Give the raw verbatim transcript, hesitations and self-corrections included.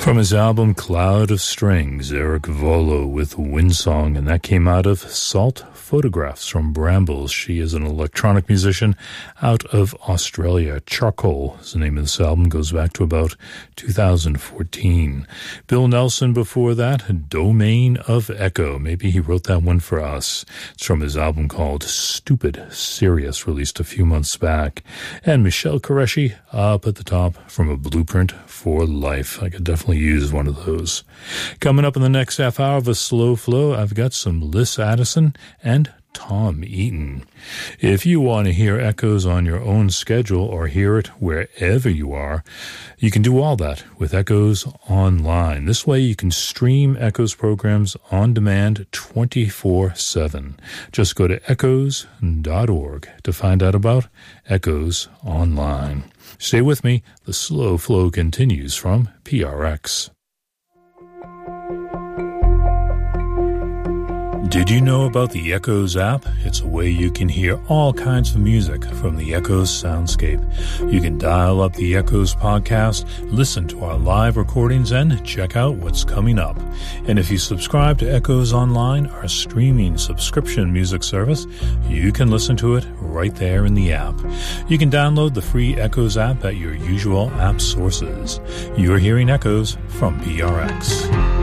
From his album Cloud of Strings, Eric Volo with Windsong, and that came out of Salt Photographs from Brambles. She is an electronic musician out of Australia. Charcoal is the name of this album, goes back to about two thousand fourteen. Bill Nelson before that, Domain of Echo. Maybe he wrote that one for us. It's from his album called Stupid Serious, released a few months back. And Michel Qureshi up at the top from A Blueprint for Life. I could definitely use one of those. Coming up in the next half hour of a slow flow, I've got some Liz Addison and Tom Eaton. If you want to hear Echoes on your own schedule or hear it wherever you are, you can do all that with Echoes Online. This way you can stream Echoes programs on demand twenty-four seven. Just go to echoes dot org to find out about Echoes Online. Stay with me. The slow flow continues from P R X. Did you know about the Echoes app? It's a way you can hear all kinds of music from the Echoes soundscape. You can dial up the Echoes podcast, listen to our live recordings, and check out what's coming up. And if you subscribe to Echoes Online, our streaming subscription music service, you can listen to it right there in the app. You can download the free Echoes app at your usual app sources. You're hearing Echoes from P R X.